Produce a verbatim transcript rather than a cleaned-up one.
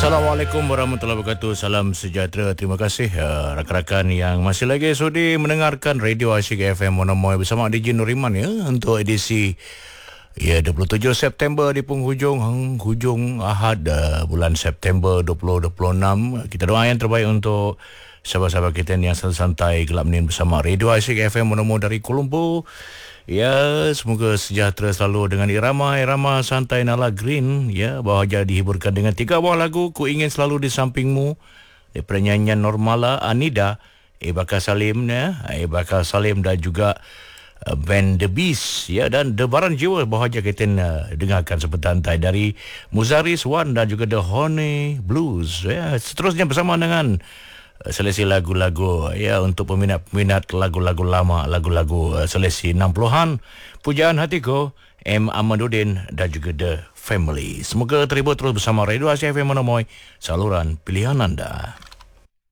Assalamualaikum warahmatullahi wabarakatuh. Salam sejahtera. Terima kasih uh, rakan-rakan yang masih lagi sudi mendengarkan Radio Asyik F M Monomoy bersama D J Nuriman ya untuk edisi ya dua puluh tujuh September di penghujung hujung Ahad uh, bulan September dua ribu dua puluh enam. Kita doa yang terbaik untuk sahabat-sahabat kita yang santai gelap menin bersama Radio Asyik F M Monomoy dari Kuala Lumpur. Ya, semoga sejahtera selalu dengan irama-irama santai Nala Green. Ya, bahagia dihiburkan dengan tiga buah lagu Ku Ingin Selalu di Sampingmu daripada nyanyian Normala, Anida, Ebaka Salim ya, Ebaka Salim dan juga uh, band The Beast ya, dan Debaran Jiwa bahagia kita uh, dengarkan sebentar dari Muzaris One dan juga The Honey Blues ya. Seterusnya bersama dengan seleksi lagu-lagu ya untuk peminat-peminat lagu-lagu lama, lagu-lagu uh, seleksi enam puluhan, Pujaan Hatiku, M. Amaduddin dan juga The Family. Semoga terhibur terus bersama Radio Asyik F M Monomoy, saluran pilihan anda.